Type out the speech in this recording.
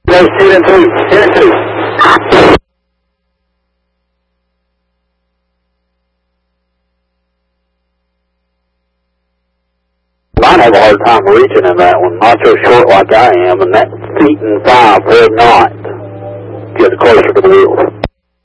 Go 7-2, 7-2. Might have a hard time reaching in that one. Not so short like I am, and that feet and 5 would not get closer to the wheels.